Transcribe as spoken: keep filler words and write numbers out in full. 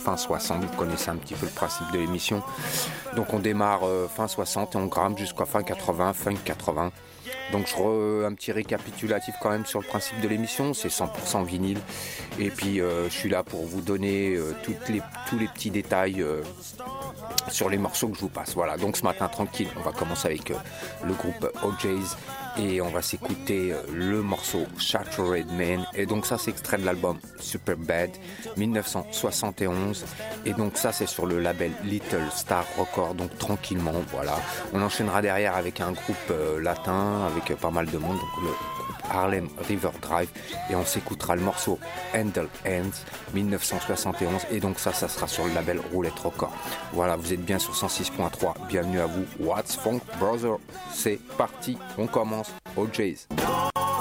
fin soixante, vous connaissez un petit peu le principe de l'émission. Donc on démarre euh, fin soixante et on grimpe jusqu'à fin quatre-vingts, fin quatre-vingts. Donc je re, un petit récapitulatif quand même sur le principe de l'émission, c'est cent pour cent vinyle. Et puis euh, je suis là pour vous donner euh, toutes les, tous les petits détails euh, sur les morceaux que je vous passe. Voilà, donc ce matin tranquille, on va commencer avec euh, le groupe O J's et on va s'écouter euh, le morceau Shattered Man. Et donc ça c'est extrait de l'album Super Bad dix-neuf cent soixante et onze. Et donc ça c'est sur le label Little Star Records, donc tranquillement, voilà. On enchaînera derrière avec un groupe euh, latin, avec euh, pas mal de monde, donc le Harlem River Drive, et on s'écoutera le morceau Handle Hands dix-neuf cent soixante et onze, et donc ça ça sera sur le label Roulette Record. Voilà, vous êtes bien sur cent six point trois, bienvenue à vous. What's Funk Brother, c'est parti, on commence. O J's.